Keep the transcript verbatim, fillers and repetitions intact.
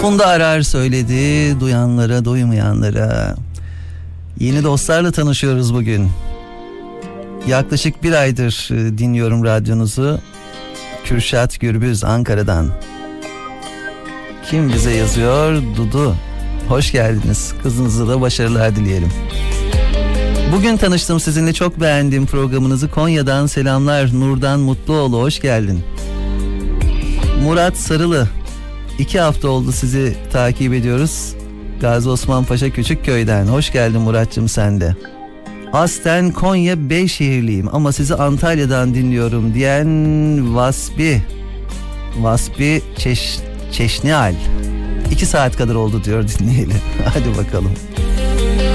Bunda arar söyledi duyanlara duymayanlara. Yeni dostlarla tanışıyoruz bugün. Yaklaşık bir aydır dinliyorum radyonuzu. Kürşat Gürbüz Ankara'dan. Kim bize yazıyor? Dudu. Hoş geldiniz. Kızınıza da başarılar dileyelim. Bugün tanıştım sizinle, çok beğendim programınızı. Konya'dan selamlar. Nurdan Mutluoğlu, hoş geldin. Murat Sarılı. İki hafta oldu sizi takip ediyoruz. Gazi Osman Paşa Küçükköy'den. Hoş geldin Murat'cığım sen de. Aslen Konya Beyşehirliyim ama sizi Antalya'dan dinliyorum diyen Vasbi. Vasbi Çeş, Çeşnial. İki saat kadar oldu diyor dinleyelim. Hadi bakalım.